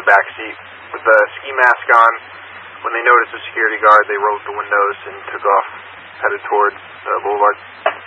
back seat with the ski mask on. When they noticed the security guard, they rolled the windows and took off, headed toward the boulevard.